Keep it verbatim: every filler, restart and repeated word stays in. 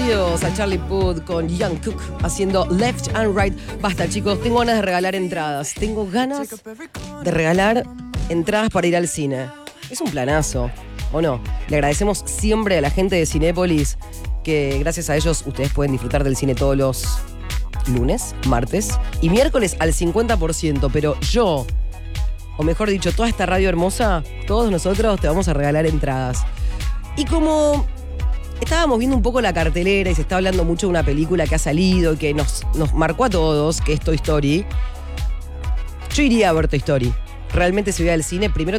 bienvenidos a Charlie Puth con Young Cook haciendo Left and Right. Basta, chicos, tengo ganas de regalar entradas. Tengo ganas de regalar entradas para ir al cine. Es un planazo, ¿o no? Le agradecemos siempre a la gente de Cinépolis, que gracias a ellos ustedes pueden disfrutar del cine todos los lunes, martes y miércoles al cincuenta por ciento. Pero yo, o mejor dicho, toda esta radio hermosa, todos nosotros te vamos a regalar entradas. Y como estábamos viendo un poco la cartelera y se está hablando mucho de una película que ha salido y que nos, nos marcó a todos, que es Toy Story, yo iría a ver Toy Story. Realmente si voy al cine, primero